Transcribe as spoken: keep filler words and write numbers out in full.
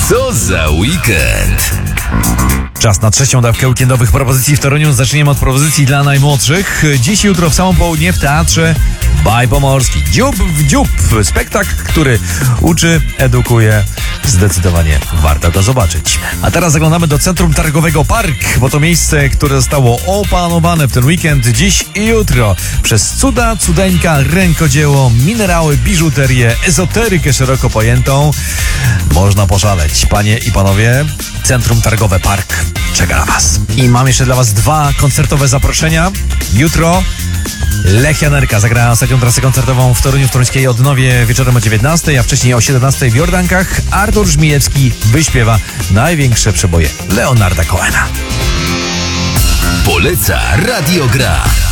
Co za weekend? Czas na trzecią dawkę weekendowych propozycji w Toruniu. Zaczniemy od propozycji dla najmłodszych. Dziś, jutro w samo południe w Teatrze Baj Pomorski. Dziób w dziób. Spektakl, który uczy, edukuje. Zdecydowanie warto go zobaczyć. A teraz zaglądamy do Centrum Targowego Park, bo to miejsce, które zostało opanowane w ten weekend dziś i jutro przez cuda, cudeńka, rękodzieło, minerały, biżuterię, ezoterykę szeroko pojętą. Można poszaleć. Panie i panowie, Centrum Targowe Park czeka na was. I mam jeszcze dla was dwa koncertowe zaproszenia. Jutro Lechia Nerka zagra ostatnią trasę koncertową w Toruniu, w toruńskiej Odnowie wieczorem o dziewiętnastej, a wcześniej o siedemnastej w Jordankach. Artur Żmijewski wyśpiewa największe przeboje Leonarda Cohena. Poleca Radio Gra.